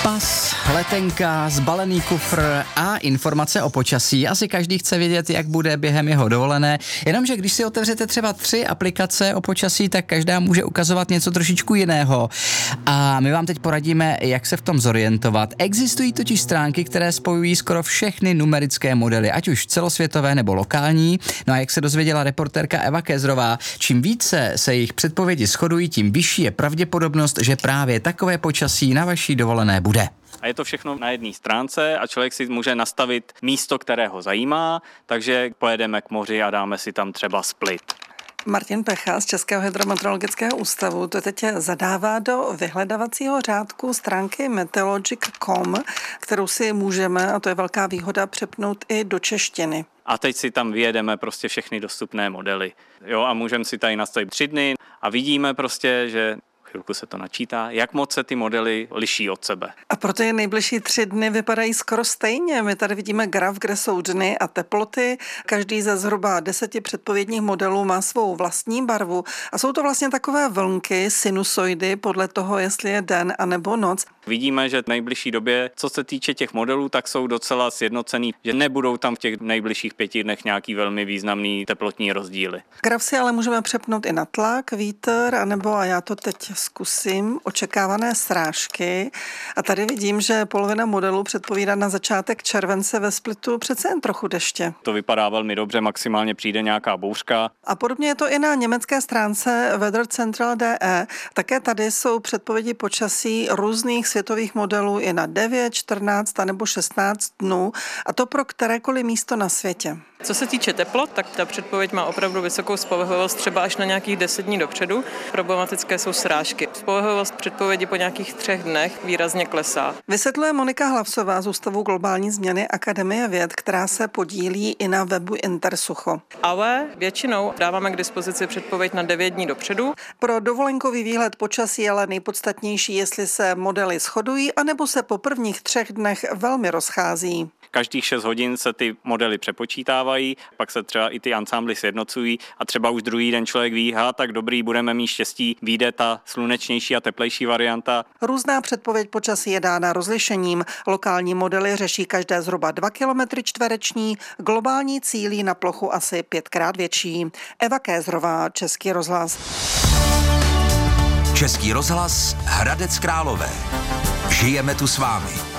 Pas, letenka, zbalený kufr a informace o počasí. Asi každý chce vědět, jak bude během jeho dovolené. Jenomže když si otevřete třeba 3 aplikace o počasí, tak každá může ukazovat něco trošičku jiného. A my vám teď poradíme, jak se v tom zorientovat. Existují totiž stránky, které spojují skoro všechny numerické modely, ať už celosvětové nebo lokální. No a jak se dozvěděla reportérka Eva Kézrová, čím více se jejich předpovědi shodují, tím vyšší je pravděpodobnost, že právě takové počasí na vaší dovolené bude. A je to všechno na jedné stránce a člověk si může nastavit místo, které ho zajímá, takže pojedeme k moři a dáme si tam třeba Split. Martin Pecha z Českého hydrometeorologického ústavu to teď zadává do vyhledavacího řádku stránky meteorologic.com, kterou si můžeme, a to je velká výhoda, přepnout i do češtiny. A teď si tam vyjedeme prostě všechny dostupné modely. Jo, a můžeme si tady nastavit 3 dny a vidíme prostě, že chvilku se to načítá, jak moc se ty modely liší od sebe. A proto je nejbližší 3 dny vypadají skoro stejně. My tady vidíme graf, kde jsou dny a teploty. Každý ze zhruba 10 předpovědních modelů má svou vlastní barvu. A jsou to vlastně takové vlnky, sinusoidy, podle toho, jestli je den anebo noc. Vidíme, že v nejbližší době, co se týče těch modelů, tak jsou docela sjednocený, že nebudou tam v těch nejbližších 5 dnech nějaký velmi významný teplotní rozdíly. Graf si ale můžeme přepnout i na tlak, vítr, anebo, a já to teď zkusím, očekávané srážky. A tady vidím, že polovina modelů předpovídá na začátek července, ve Splitu přece jen trochu deště. To vypadá velmi dobře, maximálně přijde nějaká bouřka. A podobně je to i na německé stránce Weather Central DE. Také tady jsou předpovědi počasí různých světových modelů i na 9, 14 nebo 16 dnů, a to pro kterékoliv místo na světě. Co se týče teplot, tak ta předpověď má opravdu vysokou spolehlivost, třeba až na nějakých 10 dní dopředu. Problematické jsou srážky. Spolehlivost předpovědi po nějakých 3 dnech výrazně klesá. Vysvětluje Monika Hlavsová z Ústavu globální změny Akademie věd, která se podílí i na webu Intersucho. Ale většinou dáváme k dispozici předpověď na 9 dní dopředu. Pro dovolenkový výhled počasí je ale nejpodstatnější, jestli se modely shodují, anebo se po prvních 3 dnech velmi rozchází. Každých 6 hodin se ty modely přepočítávají, pak se třeba i ty ansámbly sjednocují a třeba už druhý den člověk ví, tak dobrý, budeme mít štěstí, vyjde ta slunečnější a teplejší varianta. Různá předpověď počasí je dána rozlišením. Lokální modely řeší každé zhruba 2 km čtvereční, globální cílí na plochu asi 5krát větší. Eva Kézrová, Český rozhlas. Český rozhlas Hradec Králové. Žijeme tu s vámi.